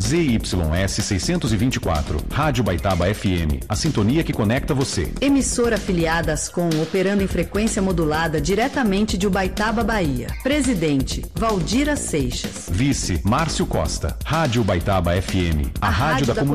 ZYS 624, Rádio Baitaba FM, a sintonia que conecta você. Emissora afiliada Ascom, operando em frequência modulada diretamente de Ubaitaba, Bahia. Presidente, Valdira Seixas. Vice, Márcio Costa. Rádio Baitaba FM, a rádio da comunidade.